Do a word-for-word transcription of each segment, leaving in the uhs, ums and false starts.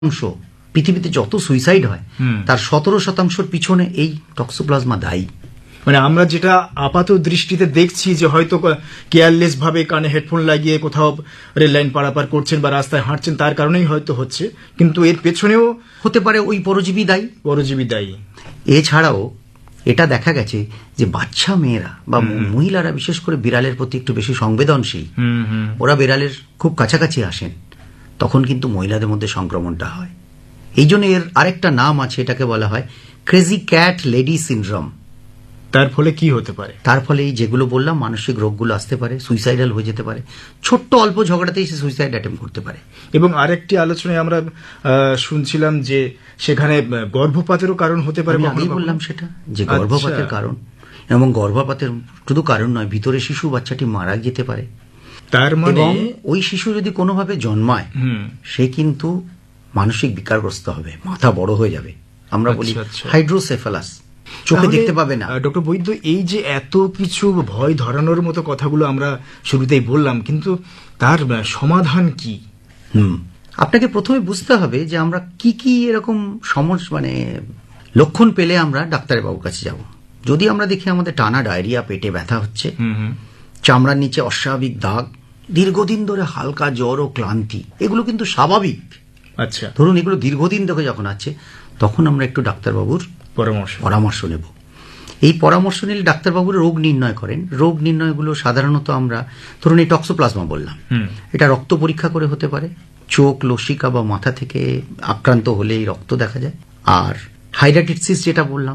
শতাংশ পৃথিবীতে যত সুইসাইড হয় তার সতেরো শতাংশের পিছনে এই টক্সোপ্লাজমা দায়ী। মানে আমরা যেটা আপাত দৃষ্টিতে দেখছি যে হয়তো কেয়ারলেস ভাবে কানে হেডফোন লাগিয়ে কোথাও রেল লাইন পারাপার করছেন বা রাস্তায় হাঁটছেন, তার কারণেই হয়তো হচ্ছে, কিন্তু এর পেছনেও হতে পারে ওই পরজীবী দায়ী। পরজীবী দায়ী। এছাড়াও এটা দেখা গেছে যে বাচ্চা মেয়েরা বা মহিলারা বিশেষ করে বিড়ালের প্রতি একটু বেশি সংবেদনশীল, ওরা বিড়ালের খুব কাছাকাছি আসেন, তখন কিন্তু মহিলাদের মধ্যে সংক্রমণটা হয়। এই জন্য এর আরেকটা নাম আছে, এটাকে বলা হয় ক্রেজি ক্যাট লেডি সিনড্রোম। তার ফলে কি হতে পারে? তার ফলে এই যেগুলো বললাম মানসিক রোগগুলো আসতে পারে, সুইসাইডাল হয়ে যেতে পারে, ছোট্ট অল্প ঝগড়াতেই সে সুইসাইড অ্যাটেম্প করতে পারে। এবং আরেকটি আলোচনায় আমরা শুনছিলাম যে সেখানে গর্ভপাতেরও কারণ হতে পারে। আমি বললাম সেটা, যে গর্ভপাতের কারণ, এবং গর্ভপাতের শুধু কারণ নয়, ভিতরে শিশু বাচ্চাটি মারা যেতে পারে। তার মানে এবং ওই শিশু যদি কোনোভাবে জন্মায় সে কিন্তু মানসিক বিকারগ্রস্ত হবে, মাথা বড় হয়ে যাবে, আমরা বলি হাইড্রোসেফালাস, চোখে দেখতে পাবে না। ডক্টর বৈদ্য, এই যে এত কিছু ভয় ধরানোর মতো কথাগুলো আমরা শুরুতেই বললাম, কিন্তু তার সমাধান কি? হুম আপনাকে প্রথমে বুঝতে হবে যে আমরা কি কি এরকম সমস্যা মানে লক্ষণ পেলে আমরা ডাক্তারের বাবুর কাছে যাব। যদি আমরা দেখি আমাদের টানা ডায়রিয়া, পেটে ব্যথা হচ্ছে, চামড়ার নিচে অস্বাভাবিক দাগ, দীর্ঘদিন ধরে হালকা জ্বর ও ক্লান্তি, এগুলো কিন্তু স্বাভাবিক। আচ্ছা, ধরুন এগুলো দীর্ঘদিন ধরে যখন আছে, তখন আমরা একটু ডাক্তারবাবুর পরামর্শ পরামর্শ নেব। এই পরামর্শ নিলে ডাক্তারবাবুরা রোগ নির্ণয় করেন। রোগ নির্ণয়গুলো সাধারণত আমরা ধরুন এই টক্সোপ্লাজমা বললাম, এটা রক্ত পরীক্ষা করে হতে পারে, চোখ, লসিকা বা মাথা থেকে আক্রান্ত হলে এই রক্ত দেখা যায়। আর হাইডাটিসিস যেটা বললাম,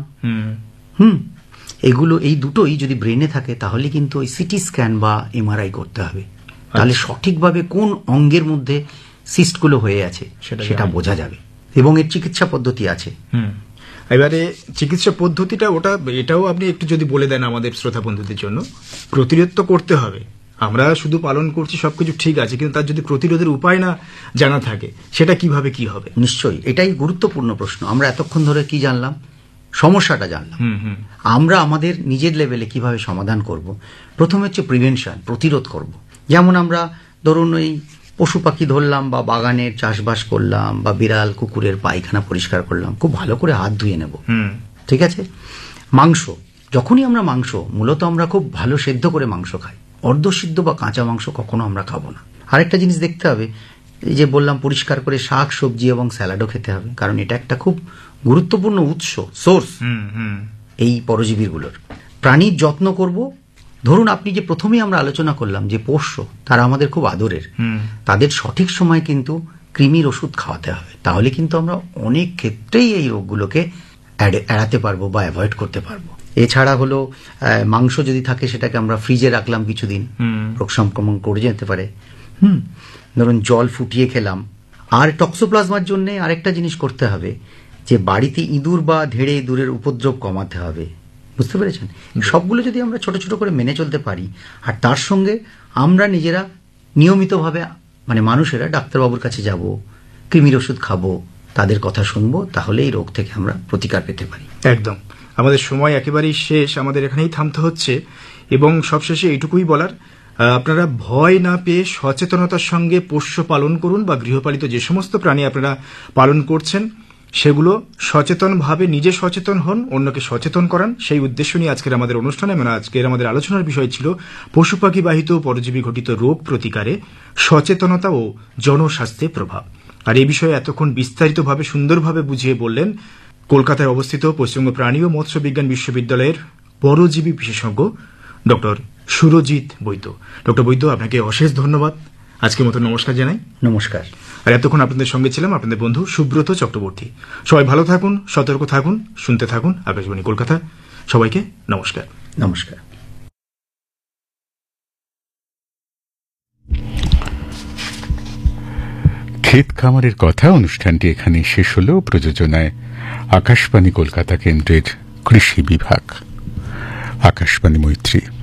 হুম এগুলো এই দুটোই যদি ব্রেনে থাকে তাহলে কিন্তু ওই সিটি স্ক্যান বা এমআরআই করতে হবে, তাহলে সঠিকভাবে কোন অঙ্গের মধ্যে সিস্টগুলো হয়ে আছে সেটা বোঝা যাবে। এবং এর চিকিৎসা পদ্ধতি আছে। এবারে চিকিৎসা পদ্ধতিটা ওটা এটাও আপনি একটু যদি বলে দেন আমাদের শ্রোতা বন্ধুদের জন্য। প্রতিরোধ তো করতে হবে, আমরা শুধু পালন করছি সবকিছু ঠিক আছে, কিন্তু তার যদি প্রতিরোধের উপায় না জানা থাকে সেটা কিভাবে কি হবে? নিশ্চয়ই, এটাই গুরুত্বপূর্ণ প্রশ্ন। আমরা এতক্ষণ ধরে কি জানলাম? সমস্যাটা জানলাম। আমরা আমাদের নিজের লেভেলে কিভাবে সমাধান করব? প্রথমে হচ্ছে প্রিভেনশন, প্রতিরোধ করব। যেমন আমরা ধরুন ওই পশু পাখি ধরলাম বা বাগানের চাষবাস করলাম বা বিড়াল কুকুরের পায়খানা পরিষ্কার করলাম, খুব ভালো করে হাত ধুয়ে নেব, ঠিক আছে? মাংস, যখনই আমরা মাংস, মূলত আমরা খুব ভালো সেদ্ধ করে মাংস খাই, অর্ধসিদ্ধ বা কাঁচা মাংস কখনো আমরা খাবো না। আরেকটা জিনিস দেখতে হবে, এই যে বললাম পরিষ্কার করে শাক সবজি এবং স্যালাডও খেতে হবে, কারণ এটা একটা খুব গুরুত্বপূর্ণ উৎস, সোর্স এই পরজীবীগুলোর। প্রাণীর যত্ন করব। ধরুন আপনি যে প্রথমেই আমরা আলোচনা করলাম যে পোষ্য, তারা আমাদের খুব আদরের, তাদের সঠিক সময় কিন্তু কৃমির ওষুধ খাওয়াতে হবে, তাহলে কিন্তু আমরা অনেক ক্ষেত্রেই এই রোগগুলোকে এড়াতে পারবো বা অ্যাভয়েড করতে পারবো। এছাড়া হলো মাংস যদি থাকে সেটাকে আমরা ফ্রিজে রাখলাম কিছুদিন, রোগ সংক্রমণ করে যেতে পারে। হুম ধরুন জল ফুটিয়ে খেলাম। আর টক্সোপ্লাজমার জন্য আরেকটা জিনিস করতে হবে, যে বাড়িতে ইঁদুর বা ধেড়ে ইঁদুরের উপদ্রব কমাতে হবে, বুঝতে পেরেছেন? সবগুলো যদি আমরা ছোট ছোট করে মেনে চলতে পারি, আর তার সঙ্গে আমরা নিজেরা নিয়মিতভাবে মানে মানুষেরা ডাক্তারবাবুর কাছে যাব, কৃমির ওষুধ খাবো, তাদের কথা শুনবো, তাহলে এই রোগ থেকে আমরা প্রতিকার পেতে পারি। একদম, আমাদের সময় একেবারেই শেষ, আমাদের এখানেই থামতে হচ্ছে। এবং সবশেষে এইটুকুই বলার, আপনারা ভয় না পেয়ে সচেতনতার সঙ্গে পোষ্য পালন করুন, বা গৃহপালিত যে সমস্ত প্রাণী আপনারা পালন করছেন সেগুলো সচেতনভাবে নিজে সচেতন হন, অন্যকে সচেতন করান। সেই উদ্দেশ্য নিয়ে আজকের আমাদের অনুষ্ঠানে, মানে আজকের আমাদের আলোচনার বিষয় ছিল পশু পাখি বাহিত পরজীবী ঘটিত রোগ প্রতিকারে সচেতনতা ও জনস্বাস্থ্যের প্রভাব। আর এই বিষয়ে এতক্ষণ বিস্তারিতভাবে সুন্দরভাবে বুঝিয়ে বললেন কলকাতায় অবস্থিত পশ্চিমবঙ্গ প্রাণী ও মৎস্য বিজ্ঞান বিশ্ববিদ্যালয়ের পরজীবী বিশেষজ্ঞ ডক্টর সুরজিৎ বৈদ্য। ডক্টর বৈদ্য, আপনাকে অশেষ ধন্যবাদ। আজকের মতো নমস্কার জানাই। নমস্কার। আর এতক্ষণ আপনাদের সঙ্গে ছিলাম আপনাদের বন্ধু সুব্রত চক্রবর্তী। সবাই ভালো থাকুন, সতর্ক থাকুন, শুনতে থাকুন আকাশবাণী কলকাতা। সবাইকে নমস্কার। নমস্কার। ক্ষেত খামারের কথা অনুষ্ঠানটি এখানে শেষ হল। প্রযোজনায় আকাশবাণী কলকাতা কেন্দ্রের কৃষি বিভাগ। আকাশবাণী মৈত্রী।